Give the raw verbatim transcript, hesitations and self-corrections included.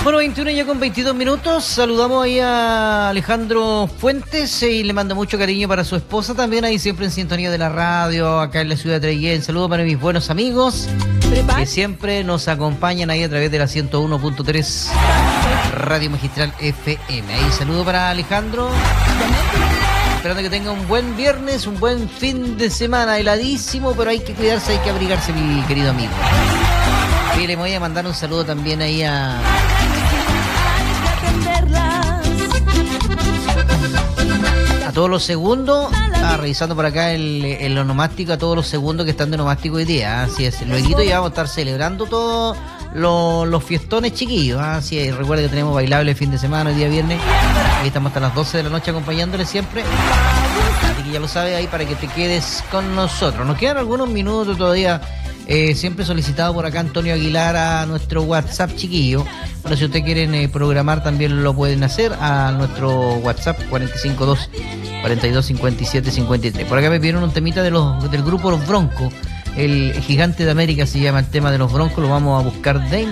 Bueno, veintiuno ya con veintidós minutos. Saludamos ahí a Alejandro Fuentes y le mando mucho cariño para su esposa también, ahí siempre en sintonía de la radio, acá en la ciudad de Treguén. Saludos para mis buenos amigos que siempre nos acompañan ahí a través de la ciento uno punto tres Radio Magistral F M. Ahí saludo para Alejandro. Esperando que tenga un buen viernes, un buen fin de semana, heladísimo, pero hay que cuidarse, hay que abrigarse, mi querido amigo. Y le voy a mandar un saludo también ahí a... a todos los segundos, ah, revisando por acá el, el onomástico, a todos los segundos que están de onomástico hoy día. Así es, luego ya vamos a estar celebrando todos los, los fiestones chiquillos. Así es, recuerda que tenemos bailable el fin de semana, el día viernes. Ahí estamos hasta las doce de la noche acompañándole siempre. Así que ya lo sabes ahí para que te quedes con nosotros. Nos quedan algunos minutos todavía. Eh, siempre solicitado por acá Antonio Aguilar a nuestro WhatsApp chiquillo. Bueno, si ustedes quieren eh, programar también lo pueden hacer a nuestro WhatsApp cuatro cinco dos, cuarenta y dos, cincuenta y siete, cincuenta y tres. Por acá me pidieron un temita de los del grupo Los Broncos. El Gigante de América se llama el tema de Los Broncos. Lo vamos a buscar de